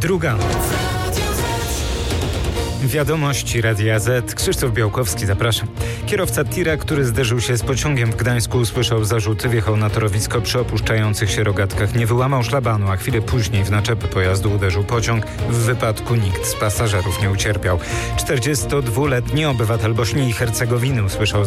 Druga. Wiadomości Radia Z. Krzysztof Białkowski, zapraszam. Kierowca tira, który zderzył się z pociągiem w Gdańsku, usłyszał zarzuty, wjechał na torowisko przy opuszczających się rogatkach. Nie wyłamał szlabanu, a chwilę później w naczepę pojazdu uderzył pociąg. W wypadku nikt z pasażerów nie ucierpiał. 42-letni obywatel Bośni i Hercegowiny usłyszał